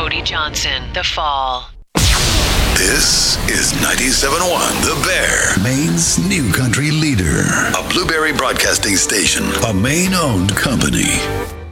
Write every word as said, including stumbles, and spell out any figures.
Cody Johnson, The Fall. This is ninety-seven point one The Bear, Maine's new country leader. A Blueberry Broadcasting Station, a Maine-owned company.